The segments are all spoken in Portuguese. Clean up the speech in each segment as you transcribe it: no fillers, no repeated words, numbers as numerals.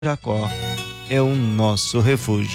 Jacó é o nosso refúgio.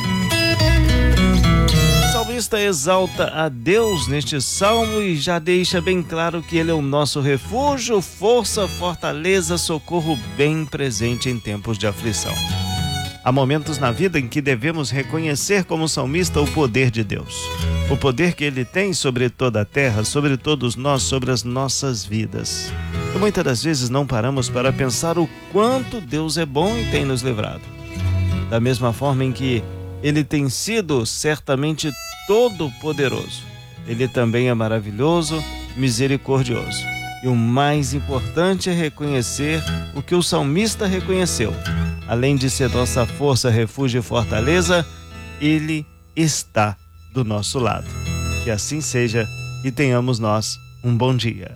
O salmista exalta a Deus neste salmo e já deixa bem claro que Ele é o nosso refúgio, força, fortaleza, socorro bem presente em tempos de aflição. Há momentos na vida em que devemos reconhecer como salmista o poder de Deus. O poder que Ele tem sobre toda a terra, sobre todos nós, sobre as nossas vidas. E muitas das vezes não paramos para pensar o quanto Deus é bom e tem nos livrado. Da mesma forma em que Ele tem sido certamente todo-poderoso, Ele também é maravilhoso, misericordioso. E o mais importante é reconhecer o que o salmista reconheceu. Além de ser nossa força, refúgio e fortaleza, Ele está do nosso lado. Que assim seja e tenhamos nós um bom dia.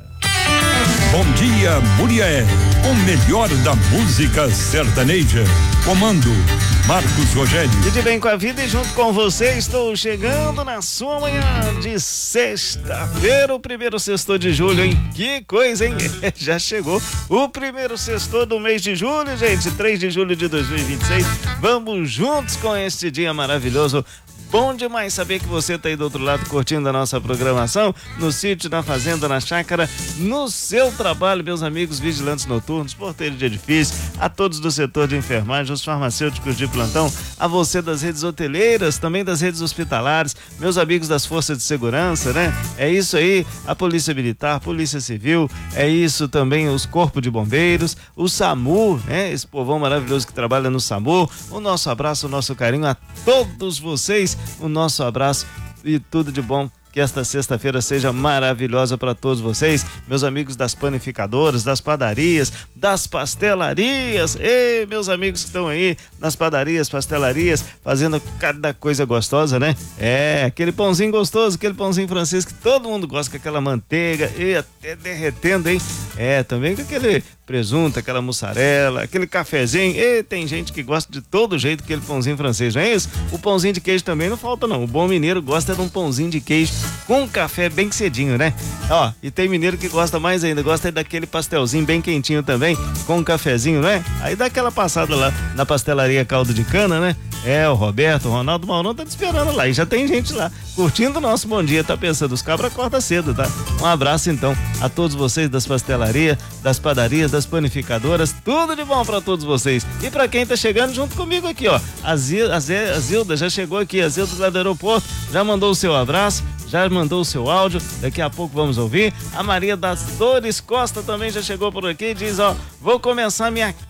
Bom dia, Murié, o melhor da música sertaneja. Comando, Marcos Rogério. E de bem com a vida e junto com você estou chegando na sua manhã de sexta-feira, o primeiro sexto de julho, hein? Que coisa, hein? Já chegou o primeiro sexto do mês de julho, gente, 3 de julho de 2026. Vamos juntos com este dia maravilhoso. Bom demais saber que você está aí do outro lado curtindo a nossa programação, no sítio, na fazenda, na chácara, no seu trabalho, meus amigos vigilantes noturnos, porteiros de edifício, a todos do setor de enfermagem, os farmacêuticos de plantão, a você das redes hoteleiras, também das redes hospitalares, meus amigos das forças de segurança, né? É isso aí, a Polícia Militar, Polícia Civil, é isso também, os corpos de bombeiros, o SAMU, né? Esse povão maravilhoso que trabalha no SAMU, o nosso abraço, o nosso carinho a todos vocês. O nosso abraço e tudo de bom. Que esta sexta-feira seja maravilhosa para todos vocês, meus amigos das panificadoras, das padarias, das pastelarias. Ei, meus amigos que estão aí nas padarias, pastelarias, fazendo cada coisa gostosa, né? É, aquele pãozinho gostoso, aquele pãozinho francês que todo mundo gosta, com aquela manteiga e até derretendo, hein? É, também com aquele presunto, aquela mussarela, aquele cafezinho. E tem gente que gosta de todo jeito aquele pãozinho francês, não é isso? O pãozinho de queijo também não falta, não. O bom mineiro gosta de um pãozinho de queijo com café bem cedinho, né? Ó, e tem mineiro que gosta mais ainda, gosta daquele pastelzinho bem quentinho também, com um cafezinho, né? Aí dá aquela passada lá na pastelaria Caldo de Cana, né? É, o Roberto, o Ronaldo, o Maurão tá te esperando lá. E já tem gente lá curtindo o nosso bom dia, tá pensando, os cabras acordam cedo, tá? Um abraço então a todos vocês das pastelarias, das padarias, das panificadoras, tudo de bom pra todos vocês. E pra quem tá chegando junto comigo aqui, ó, a Zilda já chegou aqui, a Zilda lá do aeroporto, já mandou o seu abraço, já mandou o seu áudio, daqui a pouco vamos ouvir. A Maria das Dores Costa também já chegou por aqui e diz, ó, vou começar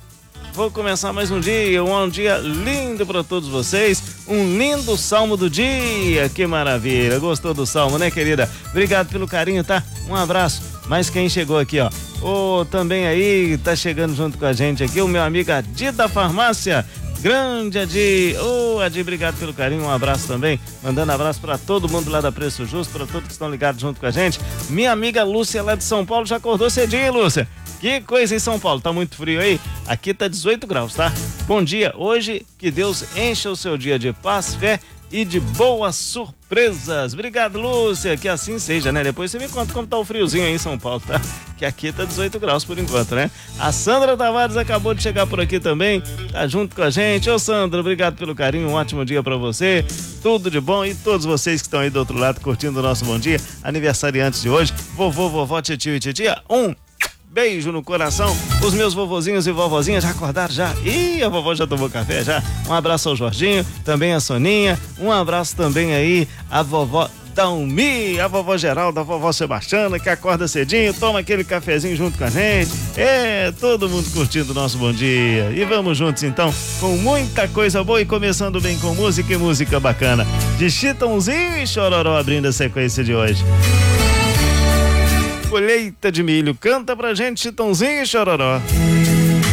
mais um dia lindo para todos vocês, um lindo salmo do dia, que maravilha, gostou do salmo, né, querida? Obrigado pelo carinho, tá? Um abraço. Mas quem chegou aqui, ó, também aí, tá chegando junto com a gente aqui, o meu amigo Adi da Farmácia, grande Adi, Adi, obrigado pelo carinho, um abraço também, mandando abraço para todo mundo lá da Preço Justo, para todos que estão ligados junto com a gente. Minha amiga Lúcia lá de São Paulo já acordou cedinho, Lúcia. Que coisa em São Paulo, tá muito frio aí? Aqui tá 18 graus, tá? Bom dia, hoje que Deus encha o seu dia de paz, fé e de boas surpresas. Obrigado, Lúcia, que assim seja, né? Depois você me conta como tá o friozinho aí em São Paulo, tá? Que aqui tá 18 graus por enquanto, né? A Sandra Tavares acabou de chegar por aqui também, tá junto com a gente. Ô Sandra, obrigado pelo carinho, um ótimo dia pra você, tudo de bom, e todos vocês que estão aí do outro lado curtindo o nosso bom dia, aniversariantes de hoje, vovô, vovó, tio e titia, beijo no coração. Os meus vovozinhos e vovozinhas já acordaram já. Ih, a vovó já tomou café já. Um abraço ao Jorginho, também a Soninha. Um abraço também aí a vovó Dalmi, a vovó Geralda, a vovó Sebastiana, que acorda cedinho, toma aquele cafezinho junto com a gente. É, todo mundo curtindo o nosso bom dia. E vamos juntos então, com muita coisa boa e começando bem com música e música bacana. De Chitãozinho e Chororó abrindo a sequência de hoje. Colheita de milho, canta pra gente Chitãozinho e Chororó.